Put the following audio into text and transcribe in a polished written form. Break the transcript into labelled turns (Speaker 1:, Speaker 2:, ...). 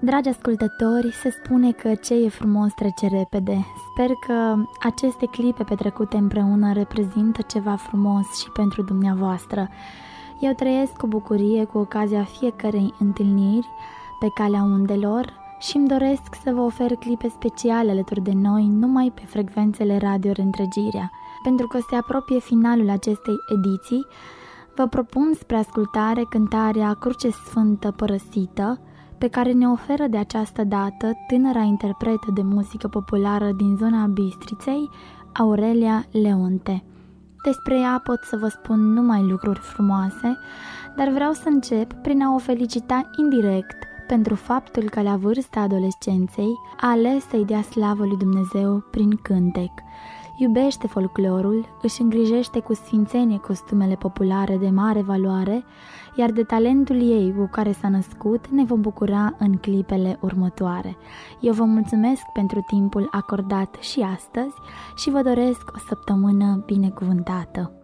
Speaker 1: Dragi ascultători, se spune că ce e frumos trece repede. Sper că aceste clipe petrecute împreună reprezintă ceva frumos și pentru dumneavoastră. Eu trăiesc cu bucurie cu ocazia fiecărei întâlniri pe calea undelor și îmi doresc să vă ofer clipe speciale alături de noi numai pe frecvențele Radio Reîntregirea. Pentru că se apropie finalul acestei ediții, vă propun spre ascultare cântarea Cruce Sfântă Părăsită, pe care ne oferă de această dată tânăra interpretă de muzică populară din zona Bistriței, Aurelia Leonte. Despre ea pot să vă spun numai lucruri frumoase, dar vreau să încep prin a o felicita indirect pentru faptul că la vârsta adolescenței a ales să-i dea slavă lui Dumnezeu prin cântec. Iubește folclorul, își îngrijește cu sfințenie costumele populare de mare valoare, iar de talentul ei cu care s-a născut ne vom bucura în clipele următoare. Eu vă mulțumesc pentru timpul acordat și astăzi și vă doresc o săptămână binecuvântată.